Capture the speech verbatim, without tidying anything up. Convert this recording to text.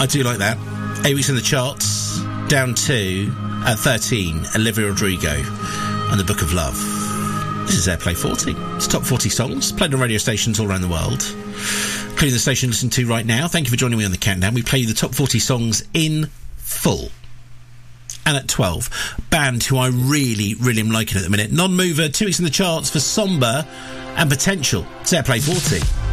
I do like that. Eight weeks in the charts, down to, at thirteen, Olivia Rodrigo and The Book of Love. This is Airplay forty. It's top forty songs, played on radio stations all around the world, including the station you listen to right now. Thank you for joining me on the countdown. We play you the top forty songs in full. And at twelve, band who I really, really am liking at the minute. Non-mover, two weeks in the charts for Somber and Potential. It's Airplay forty.